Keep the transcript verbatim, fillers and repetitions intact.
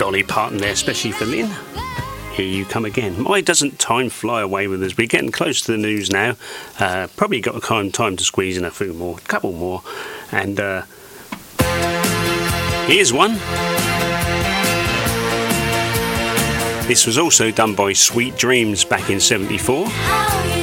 Dolly Parton there, especially for Lynn. Here you come again. Why doesn't time fly away with us? We're getting close to the news now. Uh, probably got a kind of time to squeeze in a few more, a couple more. And uh, here's one. This was also done by Sweet Dreams back in seventy-four.